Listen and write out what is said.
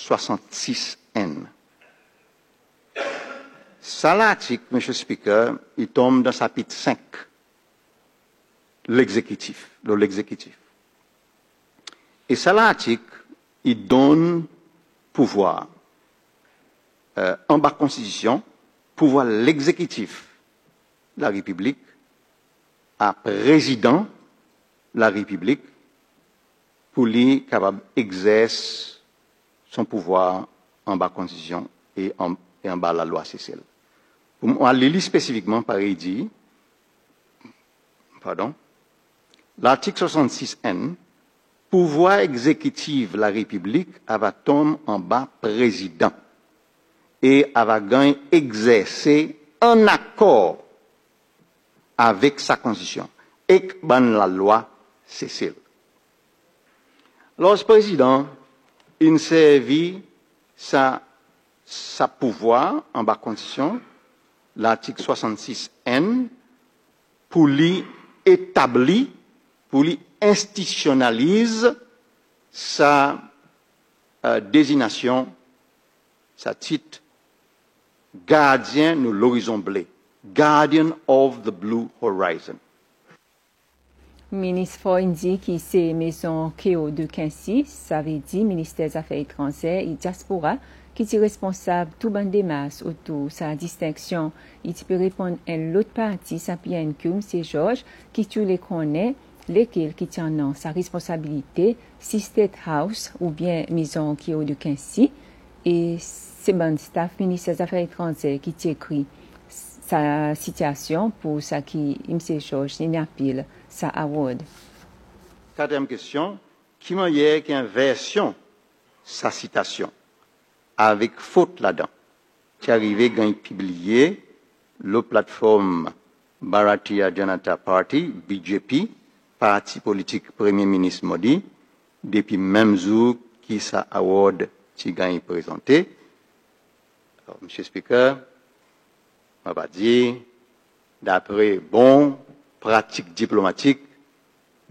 66N. Ça, l'article, M. Speaker, il tombe dans chapitre 5, l'exécutif. Et ça, l'article, il donne pouvoir, en bas constitution, pouvoir l'exécutif de la République à président de la République pour lui capable d'exercer son pouvoir en bas constitution et en bas la loi CCL. Pour moi, lire spécifiquement, pareil dit, l'article 66N, pouvoir exécutif de la République va tomber en bas président et va gagner exercer en accord avec sa constitution et la loi CCL. Alors, le président, il servit sa pouvoir en bas constitution, l'article 66N, pour lui établir, pour lui institutionnaliser sa désignation, sa titre, gardien de l'horizon bleu, guardian of the blue horizon. Ministre Foy dit que c'est maison Kéo de Quincy, ça veut dire ministère des Affaires étrangères et diaspora, qui est responsable tout ban des masses autour sa distinction. Il peut répondre à l'autre partie, ça peut être c'est Georges, qui tu les connais, lesquels qui tient sa responsabilité, si State House ou bien maison Kéo de Quincy, et c'est bon staff ministère des Affaires étrangères qui t'écrit sa situation pour ça qui M. Georges Ninapil, sa award. Quatrième question, qui m'a dit qu'il y a une version sa citation avec faute là-dedans, qui est arrivé quand il publié la plateforme Bharatiya Janata Party, BJP, parti politique Premier ministre Modi, depuis même jour qui sa award qui gagne présenté. Alors, M. Speaker, on va dire, d'après bon pratique diplomatique,